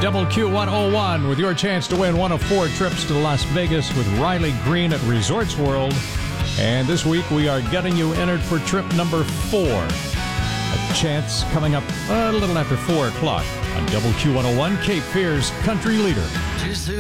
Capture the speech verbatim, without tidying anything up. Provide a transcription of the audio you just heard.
Double Q one oh one with your chance to win one of four trips to Las Vegas with Riley Green at Resorts World. And this week we are getting you entered for trip number four. A chance coming up a little after four o'clock on Double Q one oh one, Cape Fear's country leader.